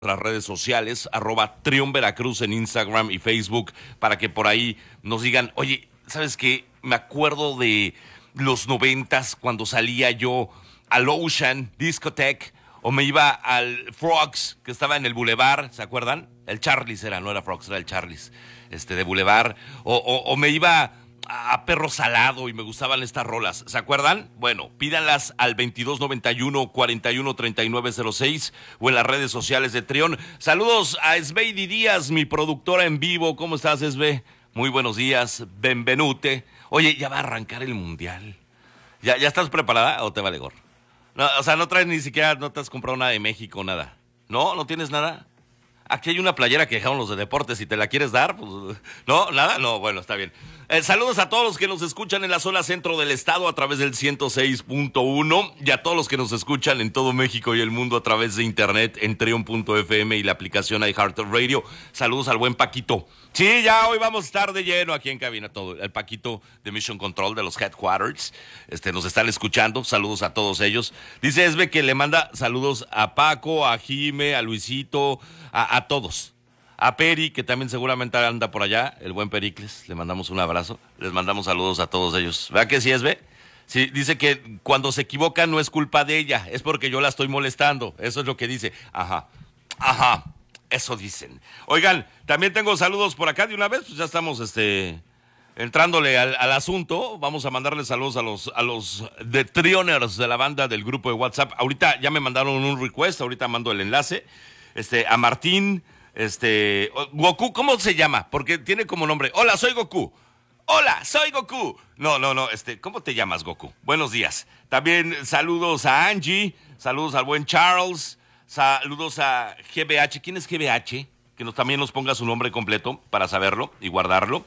las redes sociales, @Trión Veracruz en Instagram y Facebook, para que por ahí nos digan, oye, ¿sabes qué? Me acuerdo de los 90s cuando salía yo al Ocean Discotheque o me iba al Frogs, que estaba en el Boulevard, ¿se acuerdan? El Charlies era, no era Frogs, era el Charlies, de Boulevard, o me iba a Perro Salado y me gustaban estas rolas, ¿se acuerdan? Bueno, pídanlas al 2291-413906 o en las redes sociales de Trión. Saludos a Esbeidi Díaz, mi productora en vivo. ¿Cómo estás, Esbe? Muy buenos días, benvenute. Oye, ya va a arrancar el Mundial. ¿Ya estás preparada o te vale gorro? No, o sea, no traes ni siquiera, no te has comprado nada de México, nada. ¿No? ¿No tienes nada? Aquí hay una playera que dejaron los de deportes, si te la quieres dar, pues, ¿no? ¿Nada? No, bueno, está bien. Saludos a todos los que nos escuchan en la zona centro del estado a través del 106.1 y a todos los que nos escuchan en todo México y el mundo a través de internet en trion.fm y la aplicación iHeartRadio. Saludos al buen Paquito. Sí, ya hoy vamos a estar de lleno aquí en cabina todo. El Paquito de Mission Control de los Headquarters. Nos están escuchando. Saludos a todos ellos. Dice Esbe que le manda saludos a Paco, a Jime, a Luisito, a todos. A Peri, que también seguramente anda por allá, el buen Pericles, le mandamos un abrazo, les mandamos saludos a todos ellos. ¿Verdad que sí, Esbe? Sí, dice que cuando se equivoca no es culpa de ella, es porque yo la estoy molestando, eso es lo que dice. Ajá, eso dicen. Oigan, también tengo saludos por acá de una vez, pues ya estamos, entrándole al asunto. Vamos a mandarle saludos a los de Trioners de la banda del grupo de WhatsApp. Ahorita ya me mandaron un request, ahorita mando el enlace, a Martín. Goku, ¿cómo se llama? Porque tiene como nombre, hola, soy Goku. Hola, soy Goku. No, ¿cómo te llamas, Goku? Buenos días. También saludos a Angie, saludos al buen Charles, saludos a GBH. ¿Quién es GBH? Que también nos ponga su nombre completo para saberlo y guardarlo.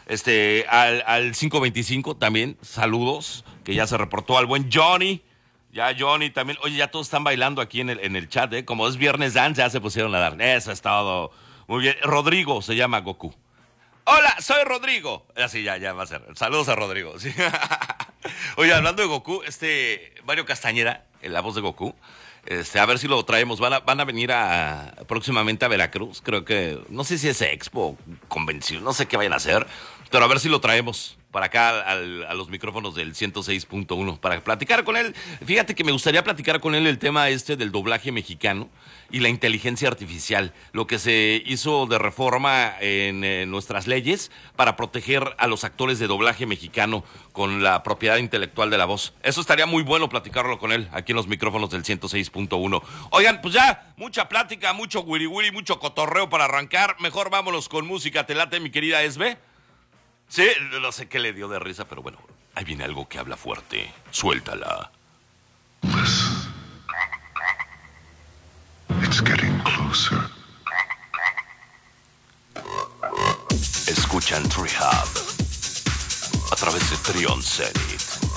Al 525 también, saludos, que ya se reportó al buen Johnny. Ya Johnny también, oye, ya todos están bailando aquí en el chat, como es viernes dance, ya se pusieron a dar, eso es todo, muy bien. Rodrigo se llama Goku. Hola, soy Rodrigo. Así ya va a ser, saludos a Rodrigo. ¿Sí? Oye, hablando de Goku, Mario Castañeda, la voz de Goku, a ver si lo traemos, van a venir próximamente a Veracruz, creo que, no sé si es expo, convención, no sé qué vayan a hacer, pero a ver si lo traemos para acá a los micrófonos del 106.1 para platicar con él. Fíjate que me gustaría platicar con él el tema del doblaje mexicano y la inteligencia artificial, lo que se hizo de reforma en nuestras leyes para proteger a los actores de doblaje mexicano con la propiedad intelectual de la voz. Eso estaría muy bueno platicarlo con él aquí en los micrófonos del 106.1. Oigan, pues ya, mucha plática, mucho wiri wiri, mucho cotorreo para arrancar. Mejor vámonos con música. ¿Te late, mi querida Esbe? Sí, no sé qué le dio de risa, pero bueno, ahí viene algo que habla fuerte. Suéltala. Listen. It's getting closer. Escuchan Trihab a través de Trion Zenith.